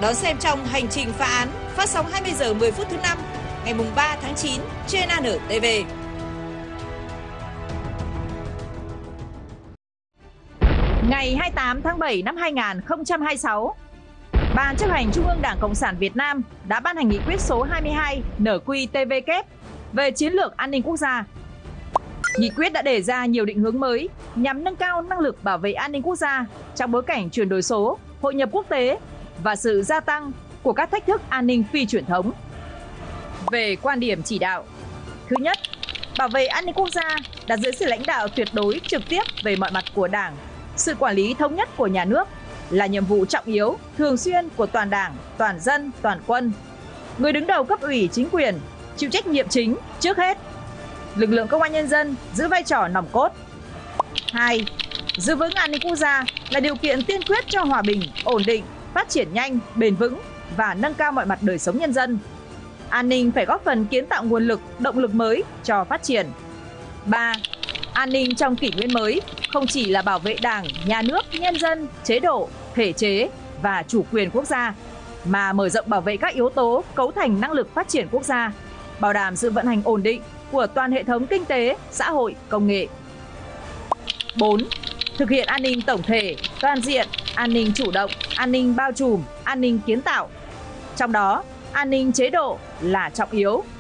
Đón xem trong Hành trình phá án phát sóng 20 giờ 10 phút thứ 5 ngày 3 tháng 9 trên ANTV. Ngày 28 tháng 7 năm 2026, Ban chấp hành Trung ương Đảng Cộng sản Việt Nam đã ban hành nghị quyết số 22 NQ-TVK về chiến lược an ninh quốc gia. Nghị quyết đã đề ra nhiều định hướng mới nhằm nâng cao năng lực bảo vệ an ninh quốc gia trong bối cảnh chuyển đổi số, hội nhập quốc tế và sự gia tăng của các thách thức an ninh phi truyền thống. Về quan điểm chỉ đạo, thứ nhất, bảo vệ an ninh quốc gia đặt dưới sự lãnh đạo tuyệt đối trực tiếp về mọi mặt của Đảng, sự quản lý thống nhất của nhà nước là nhiệm vụ trọng yếu, thường xuyên của toàn Đảng, toàn dân, toàn quân. Người đứng đầu cấp ủy chính quyền chịu trách nhiệm chính trước hết. Lực lượng công an nhân dân giữ vai trò nòng cốt. 2. Giữ vững an ninh quốc gia là điều kiện tiên quyết cho hòa bình, ổn định, phát triển nhanh, bền vững và nâng cao mọi mặt đời sống nhân dân. An ninh phải góp phần kiến tạo nguồn lực, động lực mới cho phát triển. 3. An ninh trong kỷ nguyên mới không chỉ là bảo vệ Đảng, nhà nước, nhân dân, chế độ, thể chế và chủ quyền quốc gia, mà mở rộng bảo vệ các yếu tố cấu thành năng lực phát triển quốc gia, bảo đảm sự vận hành ổn định của toàn hệ thống kinh tế, xã hội, công nghệ. 4. Thực hiện an ninh tổng thể, toàn diện, an ninh chủ động, an ninh bao trùm, an ninh kiến tạo. Trong đó, an ninh chế độ là trọng yếu.